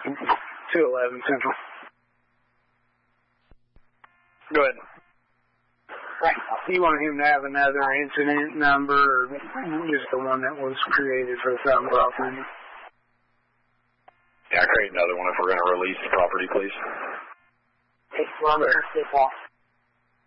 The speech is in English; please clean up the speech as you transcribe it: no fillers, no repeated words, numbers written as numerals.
211 Central. Go ahead. Right. You want him to have another incident number or just the one that was created for the Fountain property? Yeah, create another one if we're going to release the property, please. It's longer.